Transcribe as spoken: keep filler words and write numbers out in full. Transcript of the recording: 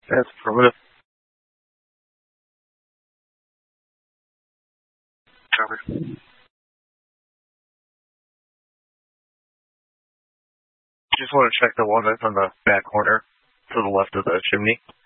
That's primitive. Cover. Just want to check the one that's on the back corner to the left of the chimney.